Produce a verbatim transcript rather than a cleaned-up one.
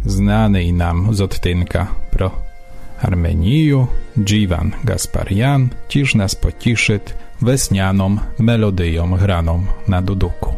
znanej nam z odtynka pro Armeniju, Dziwan Gasparian, dziś nas pociszyt wesnianą melodyją graną na duduku.